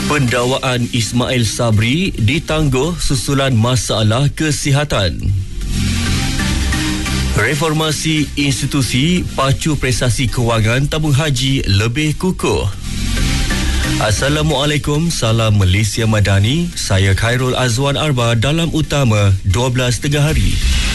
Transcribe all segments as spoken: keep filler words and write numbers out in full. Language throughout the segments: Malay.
Pendakwaan Ismail Sabri ditangguh susulan masalah kesihatan. Reformasi institusi pacu prestasi kewangan tabung haji lebih kukuh. Assalamualaikum, salam Malaysia Madani. Saya Khairul Azwan Arba dalam utama dua belas tengah hari.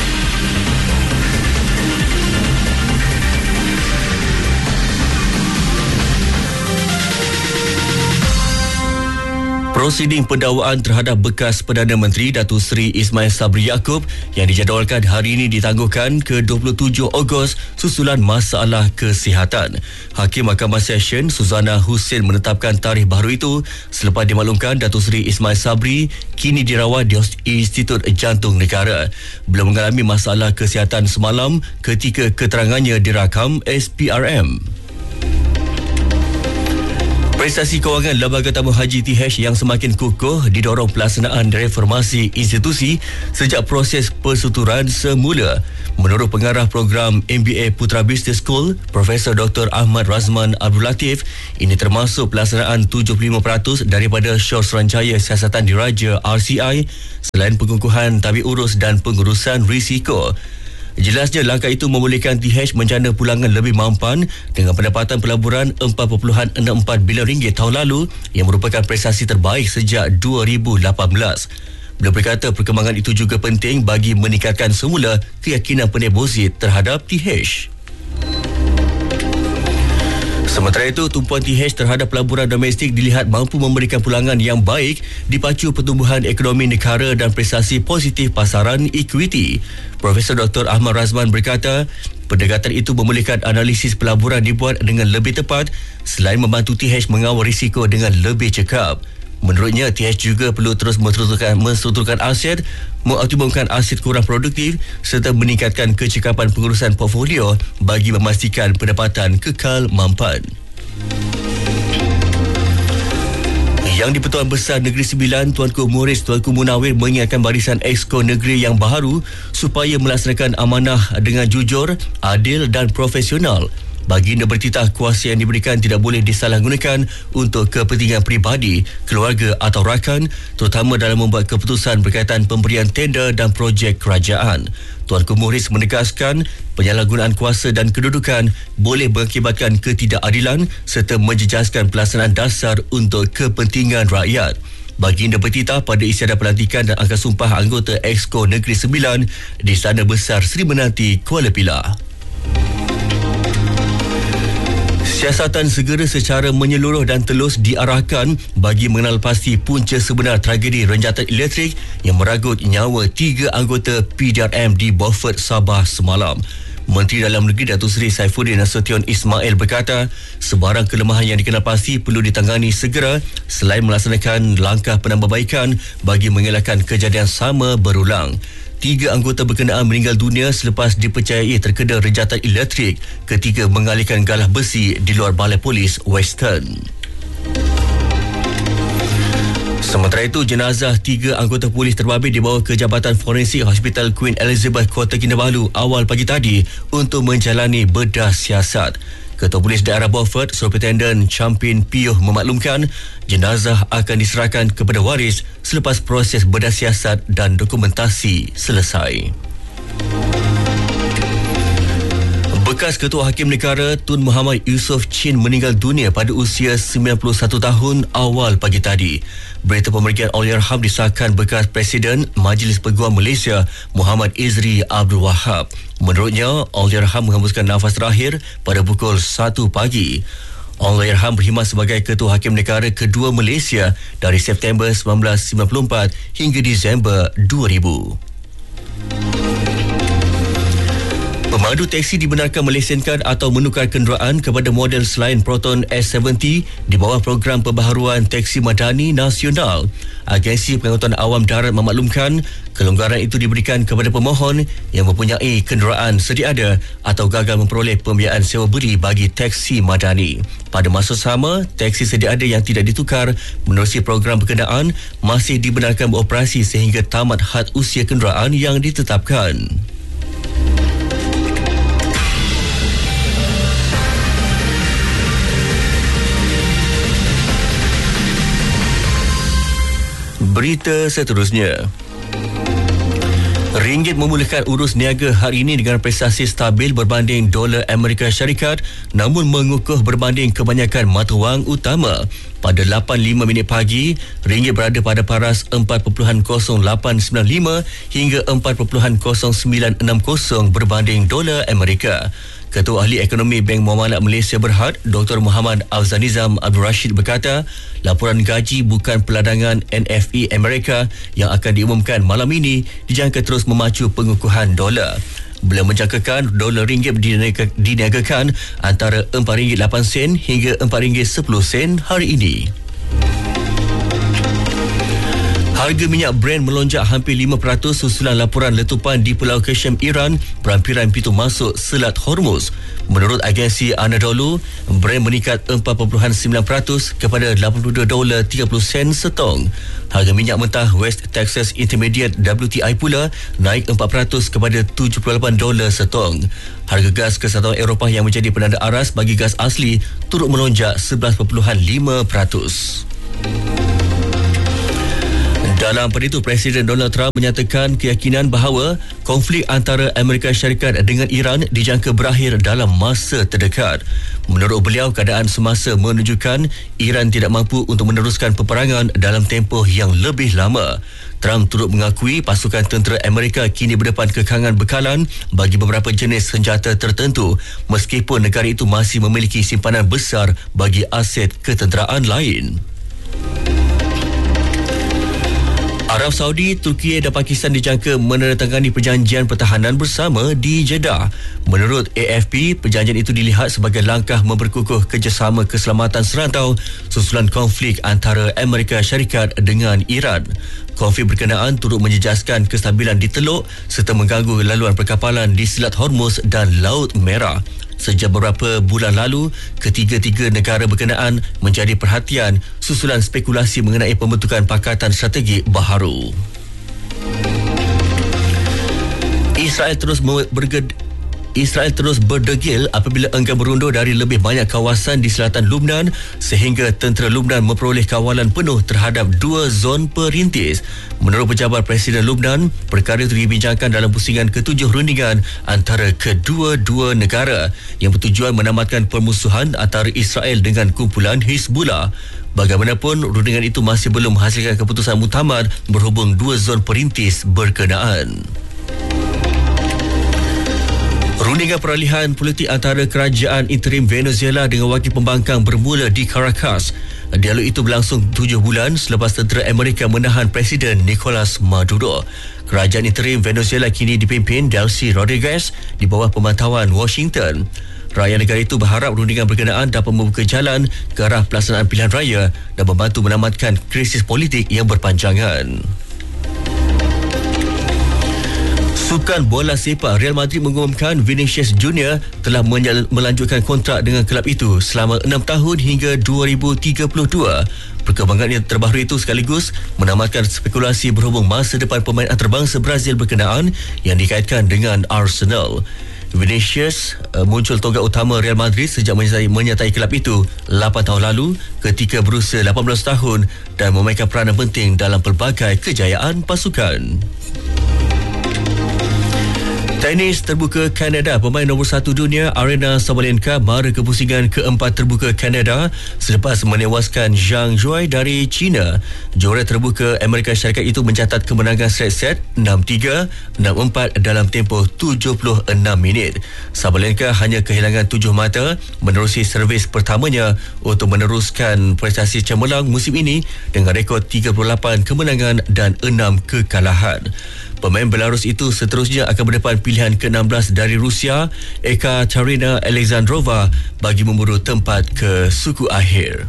Prosiding pendakwaan terhadap bekas Perdana Menteri Datuk Seri Ismail Sabri Yaakob yang dijadualkan hari ini ditangguhkan ke dua puluh tujuh Ogos susulan masalah kesihatan. Hakim Mahkamah Session Suzana Hussein menetapkan tarikh baru itu selepas dimaklumkan Datuk Seri Ismail Sabri kini dirawat di Institut Jantung Negara. Beliau mengalami masalah kesihatan semalam ketika keterangannya dirakam S P R M. Prestasi kewangan Lembaga Tabung Haji T H yang semakin kukuh didorong pelaksanaan reformasi institusi sejak proses persuturan semula. Menurut pengarah program M B A Putra Business School, Profesor Doktor Ahmad Razman Abdul Latif, ini termasuk pelaksanaan tujuh puluh lima peratus daripada syur Suruhanjaya Siasatan Diraja R C I selain pengukuhan tabik urus dan pengurusan risiko. Jelasnya langkah itu membolehkan T H menjana pulangan lebih mampan dengan pendapatan pelaburan empat perpuluhan enam empat bilion ringgit tahun lalu yang merupakan prestasi terbaik sejak dua ribu lapan belas. Beliau berkata perkembangan itu juga penting bagi meningkatkan semula keyakinan pendeposit terhadap T H. Sementara itu, tumpuan T H terhadap pelaburan domestik dilihat mampu memberikan pulangan yang baik dipacu pertumbuhan ekonomi negara dan prestasi positif pasaran equity. Profesor Doktor Ahmad Razman berkata, pendekatan itu membolehkan analisis pelaburan dibuat dengan lebih tepat selain membantu T H mengawal risiko dengan lebih cekap. Menurutnya, T H juga perlu terus menstrukturkan, menstrukturkan aset, mengoptimumkan aset kurang produktif serta meningkatkan kecekapan pengurusan portfolio bagi memastikan pendapatan kekal mampan. Yang di-Pertuan Besar Negeri Sembilan, Tuanku Muhriz Tuanku Munawir mengingatkan barisan Exco Negeri yang baharu supaya melaksanakan amanah dengan jujur, adil dan profesional. Baginda bertitah kuasa yang diberikan tidak boleh disalahgunakan untuk kepentingan peribadi, keluarga atau rakan, terutama dalam membuat keputusan berkaitan pemberian tender dan projek kerajaan. Tuanku Muhriz menegaskan penyalahgunaan kuasa dan kedudukan boleh mengakibatkan ketidakadilan serta menjejaskan pelaksanaan dasar untuk kepentingan rakyat. Baginda bertitah pada istiadat pelantikan dan angkat sumpah anggota Exco Negeri Sembilan di Istana Besar Seri Menanti, Kuala Pilah. Siasatan segera secara menyeluruh dan telus diarahkan bagi mengenal pasti punca sebenar tragedi renjatan elektrik yang meragut nyawa tiga anggota P D R M di Beaufort, Sabah semalam. Menteri Dalam Negeri Datuk Seri Saifuddin Nasution Ismail berkata, sebarang kelemahan yang dikenal pasti perlu ditangani segera selain melaksanakan langkah penambahbaikan bagi mengelakkan kejadian sama berulang. Tiga anggota berkenaan meninggal dunia selepas dipercayai terkena renjatan elektrik ketika mengalihkan galah besi di luar Balai Polis Western. Sementara itu, jenazah tiga anggota polis terbabit dibawa ke Jabatan Forensik Hospital Queen Elizabeth, Kota Kinabalu awal pagi tadi untuk menjalani bedah siasat. Ketua Polis Daerah Beaufort, Superintendent Champin Pioh memaklumkan jenazah akan diserahkan kepada waris selepas proses bedah siasat dan dokumentasi selesai. Bekas Ketua Hakim Negara Tun Muhammad Yusof Chin meninggal dunia pada usia sembilan puluh satu tahun awal pagi tadi. Berita pemerigian Allahyarham disahkan bekas Presiden Majlis Peguam Malaysia Muhammad Izri Abdul Wahab. Menurutnya, Allahyarham menghembuskan nafas terakhir pada pukul satu pagi. Allahyarham berkhidmat sebagai Ketua Hakim Negara kedua Malaysia dari September sembilan belas sembilan puluh empat hingga Disember dua ribu. Pemandu teksi dibenarkan melesonkan atau menukar kenderaan kepada model selain Proton S tujuh puluh di bawah program pembaharuan Teksi Madani Nasional. Agensi Pengangkutan Awam Darat memaklumkan kelonggaran itu diberikan kepada pemohon yang mempunyai kenderaan sedia ada atau gagal memperoleh pembiayaan sewa beli bagi teksi madani. Pada masa sama, teksi sedia ada yang tidak ditukar menerusi program berkenaan masih dibenarkan beroperasi sehingga tamat had usia kenderaan yang ditetapkan. Berita seterusnya. Ringgit memulakan urus niaga hari ini dengan prestasi stabil berbanding dolar Amerika Syarikat, namun mengukuh berbanding kebanyakan mata wang utama. Pada lapan lima minit pagi, ringgit berada pada paras empat perpuluhan kosong lapan sembilan lima hingga empat perpuluhan kosong sembilan enam kosong berbanding dolar Amerika. Ketua Ahli Ekonomi Bank Muamalat Malaysia Berhad, Doktor Muhammad Afzanizam Abdul Rashid berkata, laporan gaji bukan peladangan N F E Amerika yang akan diumumkan malam ini dijangka terus memacu pengukuhan dolar. Beliau menjangkakan dolar ringgit diniagakan antara empat ringgit lapan sen hingga empat ringgit sepuluh sen hari ini. Harga minyak Brent melonjak hampir lima peratus susulan laporan letupan di Pulau Qasem Iran berhampiran pintu masuk Selat Hormuz. Menurut agensi Anadolu, Brent meningkat empat perpuluhan sembilan peratus kepada lapan puluh dua dolar tiga puluh sen setong. Harga minyak mentah West Texas Intermediate W T I pula naik empat peratus kepada tujuh puluh lapan dolar setong. Harga gas Kesatuan Eropah yang menjadi penanda aras bagi gas asli turut melonjak sebelas perpuluhan lima peratus. Dalam pada itu, Presiden Donald Trump menyatakan keyakinan bahawa konflik antara Amerika Syarikat dengan Iran dijangka berakhir dalam masa terdekat. Menurut beliau, keadaan semasa menunjukkan Iran tidak mampu untuk meneruskan peperangan dalam tempoh yang lebih lama. Trump turut mengakui pasukan tentera Amerika kini berdepan kekangan bekalan bagi beberapa jenis senjata tertentu, meskipun negara itu masih memiliki simpanan besar bagi aset ketenteraan lain. Arab Saudi, Turki dan Pakistan dijangka menandatangani perjanjian pertahanan bersama di Jeddah. Menurut A F P, perjanjian itu dilihat sebagai langkah memperkukuh kerjasama keselamatan serantau susulan konflik antara Amerika Syarikat dengan Iran. Konflik berkenaan turut menjejaskan kestabilan di Teluk serta mengganggu laluan perkapalan di Selat Hormuz dan Laut Merah. Sejak beberapa bulan lalu, ketiga-tiga negara berkenaan menjadi perhatian susulan spekulasi mengenai pembentukan Pakatan Strategik baharu. Israel terus berged Israel terus berdegil apabila enggan berundur dari lebih banyak kawasan di selatan Lubnan sehingga tentera Lubnan memperoleh kawalan penuh terhadap dua zon perintis. Menurut pejabat Presiden Lubnan, perkara itu dibincangkan dalam pusingan ketujuh rundingan antara kedua-dua negara yang bertujuan menamatkan permusuhan antara Israel dengan kumpulan Hizbullah. Bagaimanapun, rundingan itu masih belum menghasilkan keputusan muktamad berhubung dua zon perintis berkenaan. Rundingan peralihan politik antara kerajaan interim Venezuela dengan wakil pembangkang bermula di Caracas. Dialog itu berlangsung tujuh bulan selepas tentera Amerika menahan Presiden Nicolas Maduro. Kerajaan interim Venezuela kini dipimpin Delcy Rodriguez di bawah pemantauan Washington. Rakyat negara itu berharap rundingan berkenaan dapat membuka jalan ke arah pelaksanaan pilihan raya dan membantu menamatkan krisis politik yang berpanjangan. Sukan bola sepak Real Madrid mengumumkan Vinicius Junior telah melanjutkan kontrak dengan kelab itu selama enam tahun hingga dua ribu tiga puluh dua. Perkembangan yang terbaru itu sekaligus menamatkan spekulasi berhubung masa depan pemain antarabangsa Brazil berkenaan yang dikaitkan dengan Arsenal. Vinicius uh, muncul tonggak utama Real Madrid sejak menyertai, menyertai kelab itu lapan tahun lalu ketika berusia lapan belas tahun dan memainkan peranan penting dalam pelbagai kejayaan pasukan. Tenis terbuka Kanada, pemain nombor satu dunia Aryna Sabalenka mara kepusingan keempat terbuka Kanada selepas menewaskan Zhang Zhuai dari China. Juara terbuka Amerika Syarikat itu mencatat kemenangan set-set enam tiga, enam empat dalam tempoh tujuh puluh enam minit. Sabalenka hanya kehilangan tujuh mata menerusi servis pertamanya untuk meneruskan prestasi cemerlang musim ini dengan rekod tiga puluh lapan kemenangan dan enam kekalahan. Pemain Belarus itu seterusnya akan berdepan pilihan ke enam belas dari Rusia, Ekaterina Alexandrova, bagi memburu tempat ke suku akhir.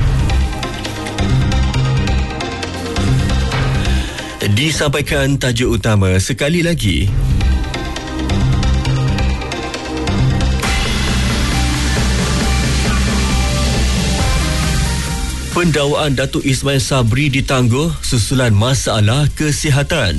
Disampaikan tajuk utama sekali lagi. Pendakwaan Datuk Ismail Sabri ditangguh susulan masalah kesihatan.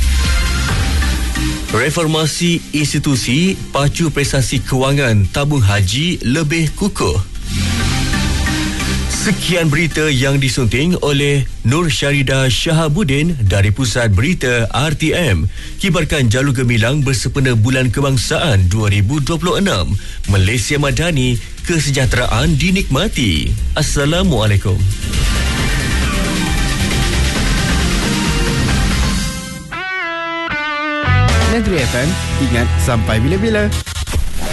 Reformasi institusi pacu prestasi kewangan tabung haji lebih kukuh. Sekian berita yang disunting oleh Nur Syarida Shahabuddin dari Pusat Berita R T M. Kibarkan jalur gemilang bersempena Bulan Kebangsaan dua ribu dua puluh enam. Malaysia Madani, kesejahteraan dinikmati. Assalamualaikum. Negeri F M, ingat sampai bila-bila.